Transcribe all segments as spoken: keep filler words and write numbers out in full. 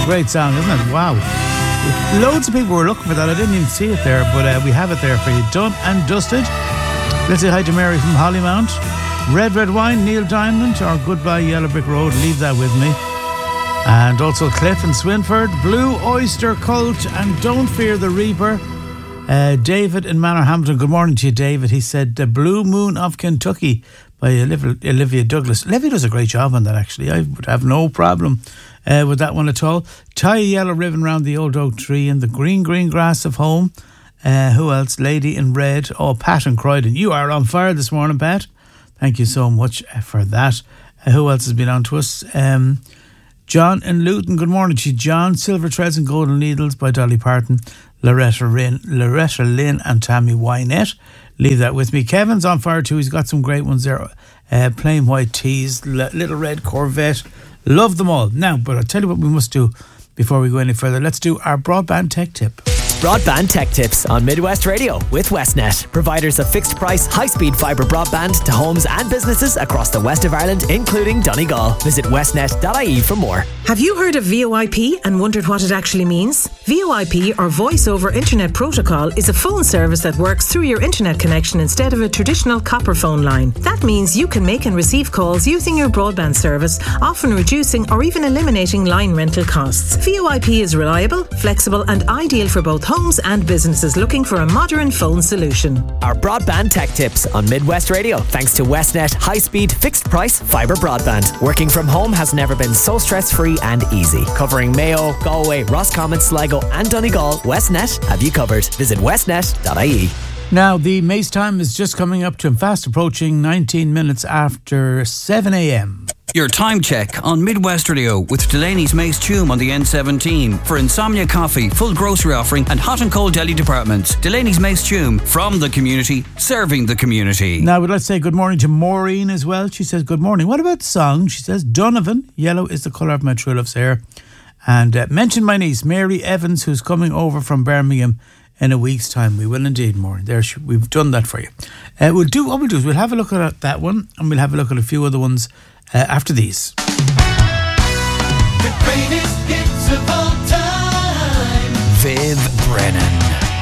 a great song, isn't it? Wow. Loads of people were looking for that. I didn't even see it there, but uh, we have it there for you. Done and dusted. Let's say hi to Mary from Hollymount. Red Red Wine, Neil Diamond, or Goodbye Yellow Brick Road, leave that with me. And also Cliff and Swinford, Blue Oyster Cult, and Don't Fear the Reaper. Uh, David in Manorhampton, good morning to you, David. He said The Blue Moon of Kentucky by Olivia, Olivia Douglas. Olivia does a great job on that, actually. I would have no problem uh, with that one at all. Tie a yellow ribbon round the old oak tree in the green, green grass of home. Uh, who else? Lady in Red. Oh, Pat in Croydon. You are on fire this morning, Pat. Thank you so much for that. Uh, who else has been on to us? Um, John in Luton. Good morning to you, John. Silver Threads and Golden Needles by Dolly Parton. Loretta Lynn, Loretta Lynn and Tammy Wynette. Leave that with me. Kevin's on fire too. He's got some great ones there. Uh, plain white tees, L- Little Red Corvette. Love them all. Now, but I'll tell you what we must do before we go any further. Let's do our broadband tech tip. Broadband Tech Tips on Midwest Radio with Westnet, providers of fixed price, high speed fibre broadband to homes and businesses across the west of Ireland, including Donegal. Visit westnet dot I E for more. Have you heard of V O I P and wondered what it actually means? V O I P, or Voice over Internet Protocol, is a phone service that works through your internet connection instead of a traditional copper phone line. That means you can make and receive calls using your broadband service, often reducing or even eliminating line rental costs. V O I P is reliable, flexible and ideal for both homes and businesses looking for a modern phone solution. Our Broadband Tech Tips on Midwest Radio, thanks to Westnet high-speed, fixed-price fibre broadband. Working from home has never been so stress-free and easy. Covering Mayo, Galway, Roscommon, Sligo and Donegal, Westnet have you covered. Visit westnet dot I E. Now, the Mace time is just coming up to and fast approaching nineteen minutes after seven a.m. Your time check on Midwest Radio with Delaney's Mace Tume on the N seventeen. For Insomnia Coffee, full grocery offering and hot and cold deli departments. Delaney's Mace Tume, from the community, serving the community. Now, we'd like to say good morning to Maureen as well. She says, good morning. What about the song? She says, Donovan, yellow is the colour of my true love's hair. And uh, mention my niece, Mary Evans, who's coming over from Birmingham in a week's time. We will indeed, Maureen. There, we've done that for you. Uh, we'll do what we'll do is we'll have a look at that one, and we'll have a look at a few other ones uh, after these. The greatest hits of all time. Viv Brennan.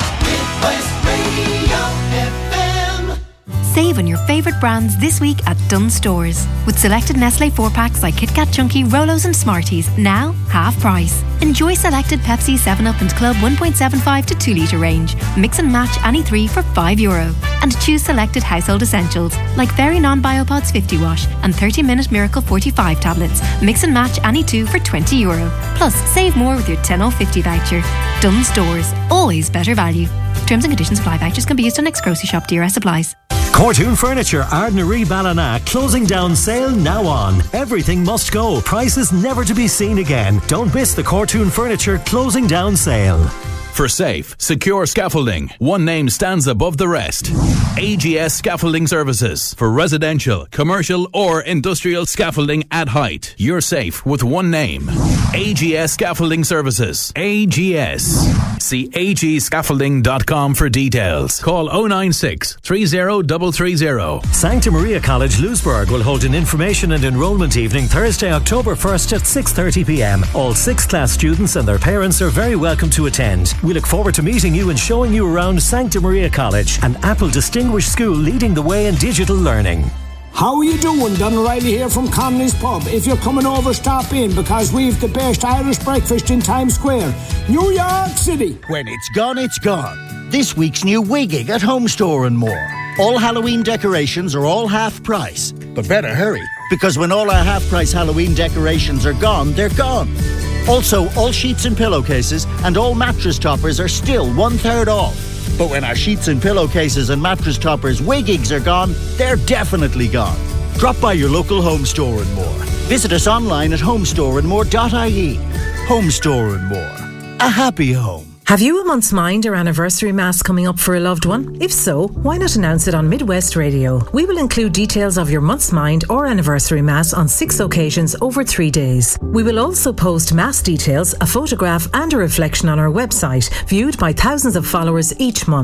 Midwest Radio F M. Save on your favourite brands this week at Dunnes Stores. With selected Nestle four packs like Kit Kat Chunky, Rolos and Smarties, now half price. Enjoy selected Pepsi, seven up and Club one point seven five to two litre range. Mix and match any three for five euro. And choose selected household essentials like Fairy Non-Biopods fifty wash and thirty minute Miracle forty-five tablets. Mix and match any two for twenty euro. Plus, save more with your ten oh fifty voucher. Dunnes Stores, always better value. Terms and conditions apply. Vouchers can be used on next grocery shop. D R S applies. Cortoon Furniture, Ardnaree Ballina, closing down sale now on. Everything must go. Prices never to be seen again. Don't miss the Cortoon Furniture closing down sale. For safe, secure scaffolding, one name stands above the rest. A G S Scaffolding Services. For residential, commercial or industrial scaffolding at height. You're safe with one name. A G S Scaffolding Services. A G S. See a g scaffolding dot com for details. Call oh nine six, three oh three three oh. Sancta Maria College, Lewisburg will hold an information and enrolment evening Thursday, October first at six thirty p.m. All sixth class students and their parents are very welcome to attend. We look forward to meeting you and showing you around Sancta Maria College, an Apple distinguished school leading the way in digital learning. How are you doing? Don O'Reilly here from Connolly's Pub. If you're coming over, stop in because we've the best Irish breakfast in Times Square, New York City. When it's gone, it's gone. This week's new Wigging at Home Store and more. All Halloween decorations are all half price. But better hurry, because when all our half price Halloween decorations are gone, they're gone. Also, all sheets and pillowcases and all mattress toppers are still one third off. But when our sheets and pillowcases and mattress toppers Wiggings are gone, they're definitely gone. Drop by your local Home Store and More. Visit us online at home store and more dot I E. Home Store and More. A happy home. Have you a month's mind or anniversary mass coming up for a loved one? If so, why not announce it on Midwest Radio? We will include details of your month's mind or anniversary mass on six occasions over three days. We will also post mass details, a photograph and a reflection on our website, viewed by thousands of followers each month.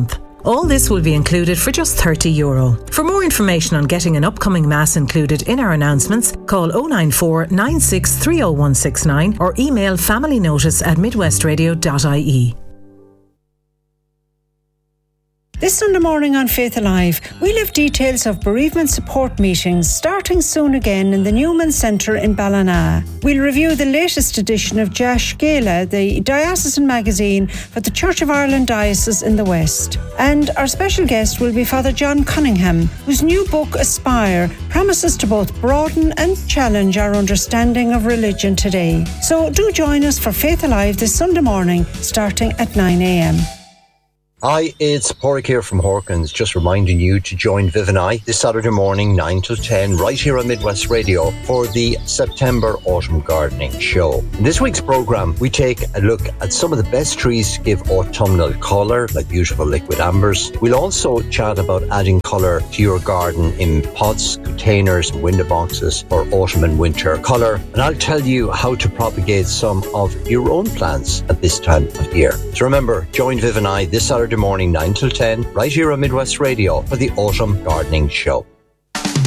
All this will be included for just thirty euro. For more information on getting an upcoming Mass included in our announcements, call oh nine four, nine six three oh one six nine or email familynotice at midwestradio dot I E. This Sunday morning on Faith Alive, we'll have details of bereavement support meetings starting soon again in the Newman Centre in Ballina. We'll review the latest edition of Jash Gala, the diocesan magazine for the Church of Ireland Diocese in the West. And our special guest will be Father John Cunningham, whose new book, Aspire, promises to both broaden and challenge our understanding of religion today. So do join us for Faith Alive this Sunday morning, starting at nine a.m. Hi, it's Porrick here from Hawkins, just reminding you to join Viv and I this Saturday morning, nine till ten, right here on Midwest Radio for the September Autumn Gardening Show. In this week's programme, we take a look at some of the best trees to give autumnal colour, like beautiful liquid ambers. We'll also chat about adding colour to your garden in pots, containers and window boxes for autumn and winter colour. And I'll tell you how to propagate some of your own plants at this time of year. So remember, join Viv and I this Saturday morning, nine till ten, right here on Midwest Radio for the Autumn Gardening Show.